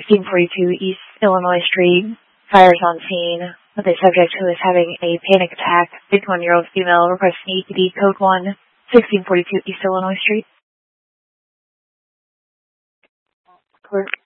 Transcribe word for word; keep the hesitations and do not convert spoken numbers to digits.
sixteen forty-two East Illinois Street. Fires on scene. The subject who is having a panic attack. fifty-one-year-old female requesting E P D code one, sixteen forty-two East Illinois Street. Court.